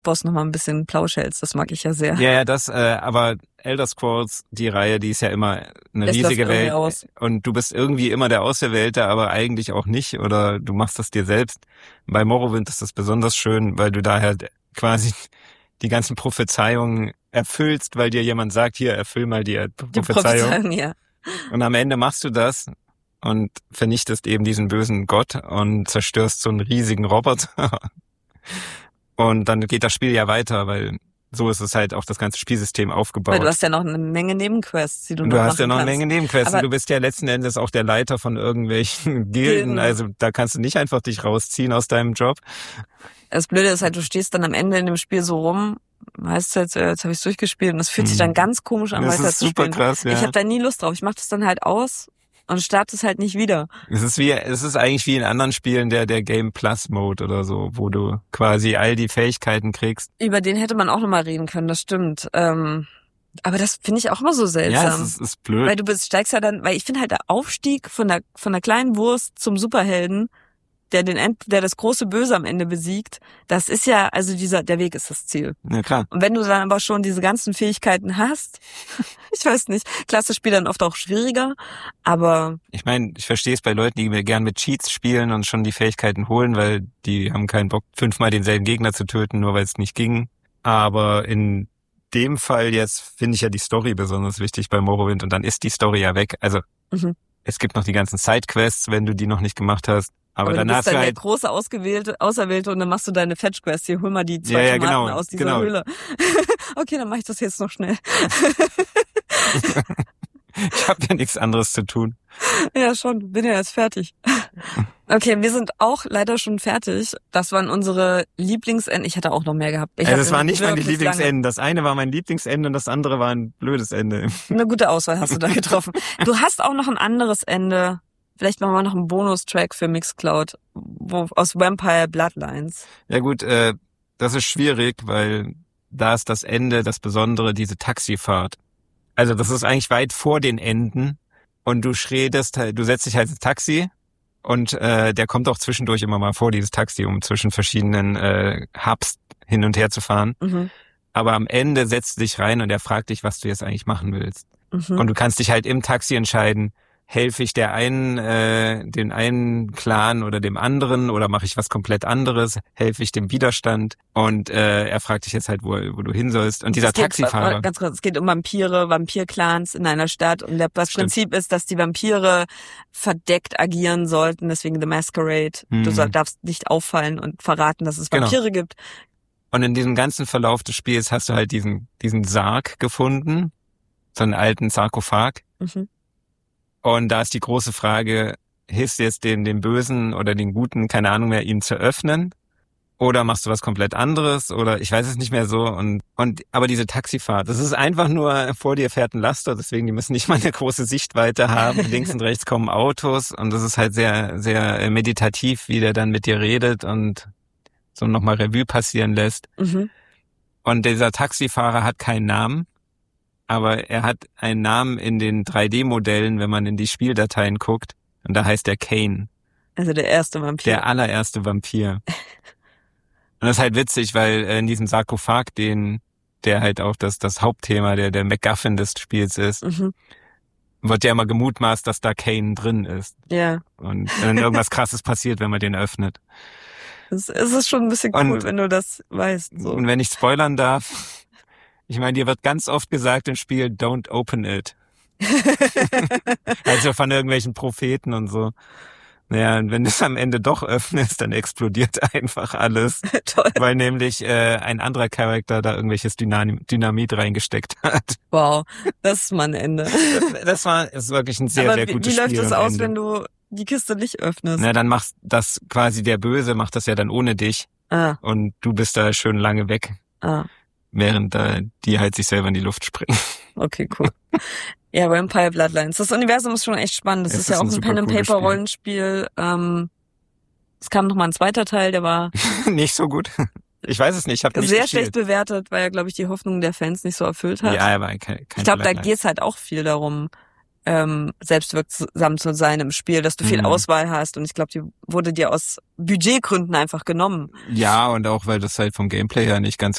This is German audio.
Boss nochmal ein bisschen Plausch hältst. Das mag ich ja sehr. Ja, aber Elder Scrolls, die Reihe, die ist ja immer eine riesige Welt. Aus. Und du bist irgendwie immer der Auserwählte, aber eigentlich auch nicht. Oder du machst das dir selbst. Bei Morrowind ist das besonders schön, weil du da halt quasi die ganzen Prophezeiungen erfüllst, weil dir jemand sagt, hier, erfüll mal die Prophezeiung. Ja. Und am Ende machst du das und vernichtest eben diesen bösen Gott und zerstörst so einen riesigen Roboter. Und dann geht das Spiel ja weiter, weil so ist es halt auch das ganze Spielsystem aufgebaut. Weil du hast ja noch eine Menge Nebenquests, die du noch machen kannst. Du hast ja noch eine Menge Nebenquests. Du bist ja letzten Endes auch der Leiter von irgendwelchen Gilden. Also da kannst du nicht einfach dich rausziehen aus deinem Job. Das Blöde ist halt, du stehst dann am Ende in dem Spiel so rum, heißt jetzt habe ich es durchgespielt und das fühlt sich dann ganz komisch an, weiter zu spielen. Super krass, ja. Ich habe da nie Lust drauf. Ich mache das dann halt aus und starte es halt nicht wieder. Es ist eigentlich wie in anderen Spielen der Game Plus Mode oder so, wo du quasi all die Fähigkeiten kriegst. Über den hätte man auch nochmal reden können, das stimmt. Aber das finde ich auch immer so seltsam. Ja, es ist blöd. Weil steigst ja dann, weil ich finde halt der Aufstieg von der kleinen Wurst zum Superhelden, der das große Böse am Ende besiegt, das ist ja, also der Weg ist das Ziel. Ja, klar. Und wenn du dann aber schon diese ganzen Fähigkeiten hast, ich weiß nicht, klasse Spiel dann oft auch schwieriger, aber... Ich meine, ich verstehe es bei Leuten, die gern mit Cheats spielen und schon die Fähigkeiten holen, weil die haben keinen Bock, 5-mal denselben Gegner zu töten, nur weil es nicht ging. Aber in dem Fall jetzt finde ich ja die Story besonders wichtig bei Morrowind und dann ist die Story ja weg. Also es gibt noch die ganzen Sidequests, wenn du die noch nicht gemacht hast. Aber dann du bist hast du dann halt der große Auserwählte und dann machst du deine Fetch-Quest. Hier, hol mal die 2 Tomaten aus dieser Höhle. Okay, dann mache ich das jetzt noch schnell. Ich habe ja nichts anderes zu tun. Ja, schon. Bin ja jetzt fertig. Okay, wir sind auch leider schon fertig. Das waren unsere Lieblingsenden. Ich hatte auch noch mehr gehabt. Es waren nicht meine Lieblingsenden. Das eine war mein Lieblingsende und das andere war ein blödes Ende. Eine gute Auswahl hast du da getroffen. Du hast auch noch ein anderes Ende. Vielleicht machen wir noch einen Bonustrack für Mixcloud aus Vampire Bloodlines. Ja gut, das ist schwierig, weil da ist das Ende, das Besondere, diese Taxifahrt. Also das ist eigentlich weit vor den Enden und du setzt dich halt ins Taxi und der kommt auch zwischendurch immer mal vor, dieses Taxi, um zwischen verschiedenen Hubs hin und her zu fahren. Aber am Ende setzt du dich rein und er fragt dich, was du jetzt eigentlich machen willst. Und du kannst dich halt im Taxi entscheiden, helfe ich den einen Clan oder dem anderen oder mache ich was komplett anderes? Helfe ich dem Widerstand? Und er fragt dich jetzt halt, wo du hin sollst. Und dieser Taxifahrer... Ganz kurz, es geht um Vampir-Clans in einer Stadt. Und das Prinzip ist, dass die Vampire verdeckt agieren sollten. Deswegen The Masquerade. Du darfst nicht auffallen und verraten, dass es Vampire gibt. Und in diesem ganzen Verlauf des Spiels hast du halt diesen Sarg gefunden. So einen alten Sarkophag. Und da ist die große Frage, hilfst du jetzt den Bösen oder den Guten, keine Ahnung mehr, ihn zu öffnen? Oder machst du was komplett anderes? Oder ich weiß es nicht mehr so. Aber diese Taxifahrt, das ist einfach nur, vor dir fährt ein Laster, deswegen die müssen nicht mal eine große Sichtweite haben. Links und rechts kommen Autos und das ist halt sehr, sehr meditativ, wie der dann mit dir redet und so nochmal Revue passieren lässt. Und dieser Taxifahrer hat keinen Namen. Aber er hat einen Namen in den 3D-Modellen, wenn man in die Spieldateien guckt. Und da heißt er Kane. Also der erste Vampir. Der allererste Vampir. Und das ist halt witzig, weil in diesem Sarkophag, der halt auch das Hauptthema, der MacGuffin des Spiels ist, wird ja immer gemutmaßt, dass da Kane drin ist. Ja. Und dann irgendwas Krasses passiert, wenn man den öffnet. Es ist schon ein bisschen cool, wenn du das weißt. So. Und wenn ich spoilern darf... Ich meine, dir wird ganz oft gesagt im Spiel, don't open it. Also von irgendwelchen Propheten und so. Naja, und wenn du es am Ende doch öffnest, dann explodiert einfach alles. Toll. Weil nämlich ein anderer Charakter da irgendwelches Dynamit reingesteckt hat. Wow, das ist mein Ende. Das ist wirklich ein sehr, sehr gutes Spiel. Wie läuft das aus, wenn du die Kiste nicht öffnest? Na, dann macht das quasi der Böse, macht das ja dann ohne dich. Und du bist da schön lange weg. Während die halt sich selber in die Luft springen. Okay, cool. Ja, Vampire Bloodlines. Das Universum ist schon echt spannend. Das ist ja auch ein Pen-and-Paper-Rollenspiel. Es kam noch mal ein zweiter Teil, der war... nicht so gut. Ich weiß es nicht, ich habe nicht sehr schlecht bewertet, weil er, glaube ich, die Hoffnungen der Fans nicht so erfüllt hat. Ja, aber kein ich glaube, da geht's halt auch viel darum, selbstwirksam zu sein im Spiel, dass du viel Auswahl hast und ich glaube, die wurde dir aus Budgetgründen einfach genommen. Ja, und auch, weil das halt vom Gameplay her nicht ganz